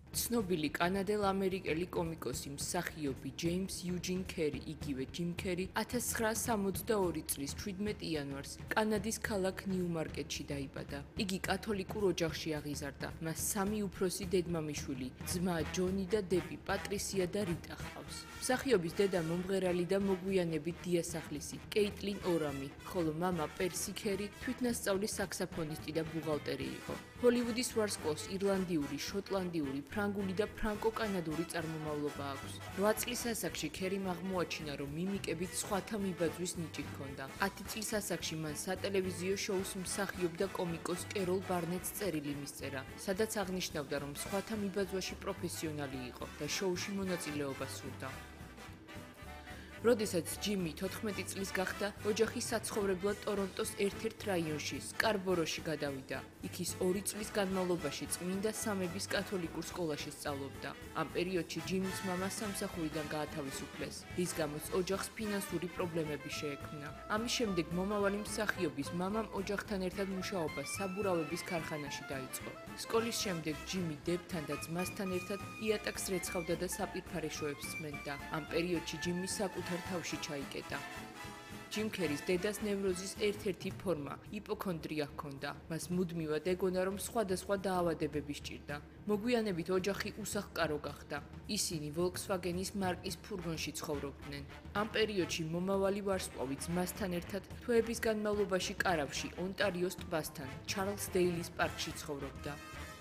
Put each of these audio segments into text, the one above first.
ცნობილი კანადელ-ამერიკელი კომიკოსი მსახიობი ჯეიმს იუჯინ კერი, იგივე ჯიმ კერი 1962 წლის 17 იანვარს კანადის ქალაქ ნიუ-მარკეტში დაიბადა. იგი კათოლიკურ ოჯახში აღიზარდა. მას სამი უფროსი დედმამიშვილი, ძმა ჯონი და დები, პატრისია და რიტა ჰყავს. მსახიობის დედა მომღერალი და მოგვიანებით დიასახლისი კეიტლინ ორამი, ხოლო მამა პერსი კერი თვითნასწავლის საქსაფონისტი და ბუღალტერი იყო. ჰოლივუდის ვარსკვლავს ირლანდიური, შოტლანდიური, ფრანგული და ფრანკო-კანადური წარმომავლობა აქვს. 8 წლის ასაკში კერიმ აღმოაჩინა, რომ მიმიკებით სხვათა მიბაძვის ნიჭი ჰქონდა. 10 წლის ასაკში მან სატელევიზიო შოუს მსახიობ და კომიკოს კეროლ ბარნეტს წერილი მისწერა, სადაც აღნიშნავდა, რომ სხვათა მიბაძვაში პროფესიონალი იყო და შოუში მონაწილეობა სურდა. როდესაც ჯიმი 14 წლის გახდა, ოჯახი საცხოვრებლად ტორონტოს ერთ-ერთ რაიონში, სკარბოროში გადავიდა. იქ ის 2 წლის განმავლობაში წმინდა სამების კათოლიკურ სკოლაში სწავლობდა. ამ პერიოდში ჯიმის მამა სამსახურიდან გაათავისუფლეს, რის გამოც ოჯახს ფინანსური პრობლემები შეექმნა. ამის შემდეგ მომავალი მსახიობის მამამ ოჯახთან ერთად მუშაობა საბურავების ქარხანაში დაიწყო. სკოლის შემდეგ ჯიმი დებთან და ძმასთან ერთად იატაკს რეცხავდა და საპირფარეშოებს სმენდა. ამ პერიოდში ჯიმი საკუთარ თავში ჩაიკეტა. ჯიმ კერის დედას ნევროზის ერთ-ერთი ფორმა იპოქონდრია ჰქონდა. მას მუდმივად ეგონა, რომ სხვადასხვა დაავადებები სჭირდა. მოგვიანებით ოჯახი უსახლკარო გახდა. ისინი Volkswagen-ის მარკის ფურგონში ცხოვრობდნენ. ამ პერიოდში მომავალი ვარსკვლავი ძმასთან ერთად თვეების განმავლობაში კარავში, ონტარიოს ტბასთან, ჩარლზდეილის პარკში ცხოვრობდა.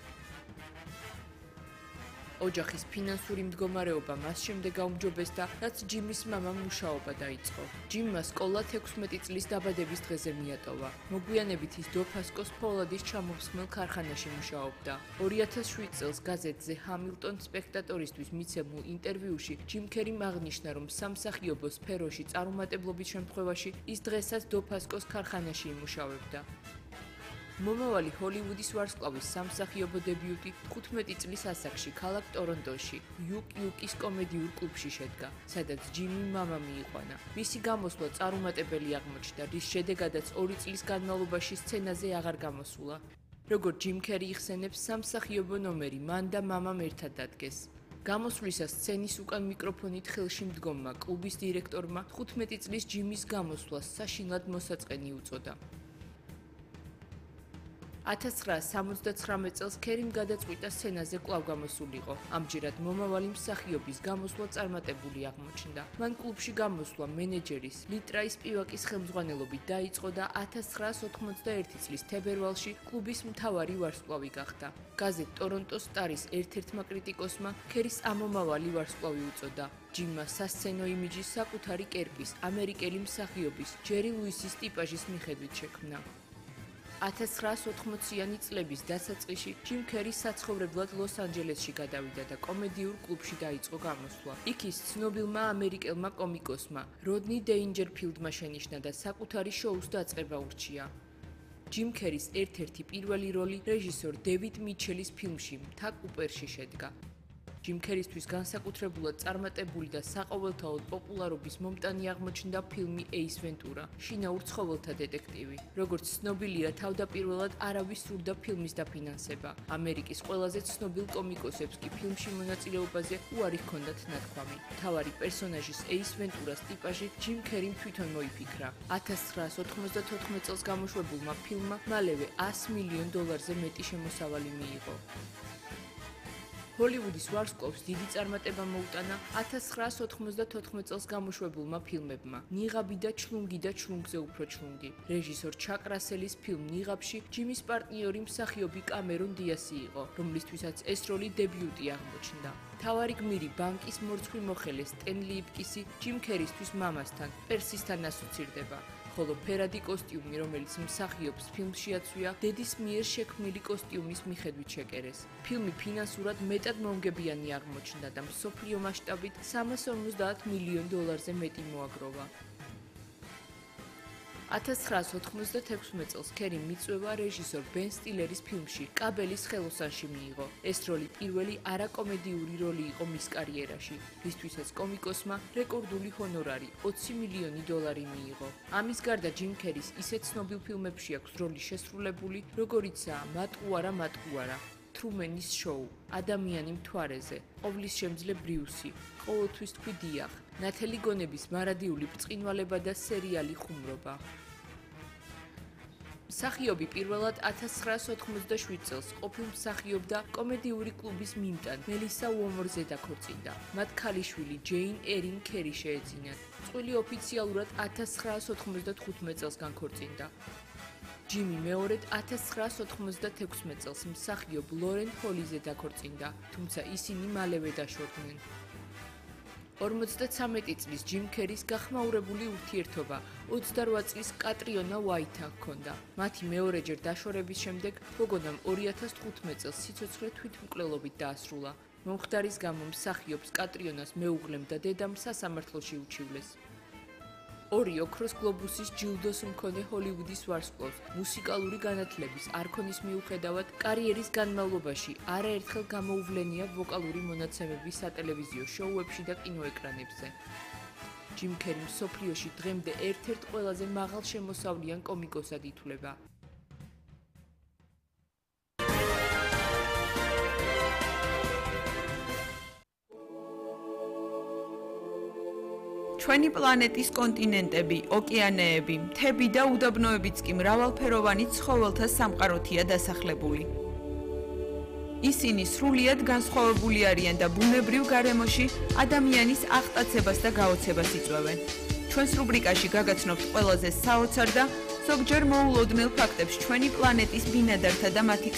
ოჯახის ფინანსური მდგომარეობა მას შემდეგ გაუმჯობესდა, რაც ჯიმის მამამ მუშაობა დაიწყო. ჯიმმა სკოლა 16 წლის დაბადების დღეზე მიატოვა. მოგვიანებით ის დოფასკოს ფოლადის ჩამოვსხმელ ქარხანაში მუშაობდა. 2007 წელს გაზეთზე ჰამილტონ სპექტატორისთვის მიცემულ ინტერვიუში ჯიმ კერიმ აღნიშნა, რომ სამსახიობო სფეროში წარუმატებლობის შემთხვევაში ის დღესაც დოფასკოს ქარხანაში იმუშავებდა. მომავალი ჰოლივუდის ვარსკვლავის სამსახიობო დებიუტი 15 წლის ასაკში ქალაქ ტორონტოში, იუკ-იუკის კომედიურ კლუბში შედგა, სადაც ჯიმი მამა მიიყვანა. მისი გამოსვლა წარუმატებელი აღმოჩნდა, რის შედეგადაც 2 წლის განმავლობაში სცენაზე აღარ გამოსულა. როგორც ჯიმ კერი იხსენებს, სამსახიობო ნომერი მან და მამამ ერთად დადგეს. გამოსვლისას სცენის უკან მიკროფონით ხელში მდგომმა კლუბის დირექტორმა 15 წლის ჯიმის გამოსვლას საშინლად მოსაწყენი უწოდა. 1979 წელს კერიმ გადაწყვიტა სცენაზე კვლავ გამოსულიყო. ამჯერად მომავალი მსახიობის გამოსვლა წარმატებული აღმოჩნდა. მან კლუბში გამოსვლა მენეჯერის ლიტრაის პივაკის ხელმძღვანელობით დაიწყო და 1991 წლის თებერვალში კლუბის მთავარი ვარსკვლავი გახდა. გაზეთ ტორონტოს სტარის ერთ-ერთმა კრიტიკოსმა კერის ამომავალი ვარსკვლავი უწოდა. ჯიმმა სასცენო იმიჯი საკუთარი კერპის, ამერიკელი მსახიობის ჯერი ლუისის ტიპაჟის მიხედვით შექმნა. 1980-იანი წლების დასაწყისში ჯიმ კერი საცხოვრებლად ლოს-ანჯელესში გადავიდა და კომედიურ კლუბში დაიწყო გამოსვლა. იქ ის ცნობილმა ამერიკელმა კომიკოსმა როდნი დეინჯერფილდმა შენიშნა და საკუთარი შოუს დაწყება ურჩია. ჯიმ კერის ერთ-ერთი პირველი როლი რეჟისორ დევიდ მიჩელის ფილმში „მთა კუპერში“ შედგა. ჯიმ კერისთვის განსაკუთრებულად წარმატებული და საყოველთაოდ პოპულარობის მომტანი აღმოჩნდა ფილმი „ეის ვენტურა“ შინაურ ცხოველთა დეტექტივი. როგორც ცნობილია, თავდაპირველად არავის სურდა ფილმის დაფინანსება. ამერიკის ყველაზე ცნობილ კომიკოსებს კი ფილმში მონაწილეობაზე უარი ჰქონდათ ნათქვამი. მთავარი პერსონაჟის ეის ვენტურას ტიპაჟი ჯიმ კერიმ თვითონ მოიფიქრა. 1994 წელს გამოშვებულმა ფილმმა მალევე $100 მილიონ-ზე მეტი შემოსავალი მიიღო. ჰოლივუდის ვარსკვლავს დიდი წარმატება მოუტანა 1994 წელს გამოშვებულმა ფილმებმა „ნიღაბი და ჩლუნგი და ჩლუნგზე უფრო ჩლუნგი“. რეჟისორ ჩაკ რასელის ფილმ „ნიღაბში“ ჯიმის პარტნიორი მსახიობი კამერონ დიასი იყო, რომლისთვისაც ეს როლი დებიუტი აღმოჩნდა. მთავარი გმირი ბანკის მორცხვი მოხელე სტენლი იპკისი ჯიმ კერისთვის მამასთან, პერსისთან ასოცირდება. ხოლო ფერადი კოსტიუმი, რომელიც მსახიობს ფილმში აწვია, დედის მიერ შექმნილი კოსტიუმის მიხედვით შეკერეს. ფილმი ფინანსურად მეტად მომგებიანი აღმოჩნდა და მსოფლიო მასშტაბით $350 მილიონ-ზე მეტი მოაგროვა. 1996 წელს კერიმ მიწვევა რეჟისორ ბენ სტილერის ფილმში „კაბელის ხელოსანში“ მიიღო. ეს როლი პირველი არაკომედიური როლი იყო მის კარიერაში, რისთვისაც კომიკოსმა რეკორდული ჰონორარი $20 მილიონი მიიღო. ამის გარდა ჯიმ კერის ისეთ ცნობილ ფილმებში აქვს როლი შესრულებული, როგორიცაა „მატყუარა, მატყუარა“. თრუმენის შოუ, ადამიანი მთვარეზე, ყოვლის შემძლე ბრიუსი, ყოველთვის თქვი დიახ, ნათელი გონების მარადიული ბრწყინვალება და სერიალი ხუმრობა. მსახიობი პირველად 1987 წელს ყოფილ მსახიობდა კომედიური კლუბის მიმტან მელისა უომორზე დაქორწინდა. მათ ქალიშვილი ჯეინ ერინ ქერი შეეძინათ. წყვილი ოფიციალურად 1995 წელს განქორწინდა. ჯიმი მეორედ 1996 წელს მსახიობ ლორენ ჰოლიზე დაქორწინდა, თუმცა ისინი მალევე დაშორდნენ. 53 წლის ჯიმ ქერის გახმაურებული ურთიერთობა 28 წლის კატრიონა უაიტთან ჰქონდა. მათი მეორეჯერ დაშორების შემდეგ გოგონამ 2015 წელს სიცოცხლე თვითმკვლელობით დაასრულა. მომხდარის გამო მსახიობს კატრიონას მეუღლემ და დედამ სასამართლოში უჩივლეს. ორი ოქროს გლობუსის ჯილდოს მქონე ჰოლივუდის ვარსკვლავს მუსიკალური განათლების არქონის მიუხედავად კარიერის განმავლობაში არაერთხელ გამოუვლენია ვოკალური მონაცემები სატელევიზიო შოუებში და კინოეკრანებზე. ჯიმ ქერი მსოფლიოში დღემდე ერთ-ერთ ყველაზე მაღალშემოსავლიან კომიკოსად ითვლება. ჩვენი პლანეტის კონტინენტები, ოკეანეები, მთები და უდაბნოებიც კი მრავალფეროვანი ცხოველთა სამყაროთია დასახლებული. ისინი სრულიად განსხვავებული არიან და ბუნებრივ გარემოში ადამიანის აღტაცებას და გაოცებას იწვევენ. ჩვენს რუბრიკაში გაგაცნობთ ყველაზე საოცარ და ზოგჯერ მოულოდნელ ფაქტებს ჩვენი პლანეტის ბინადართა და მათი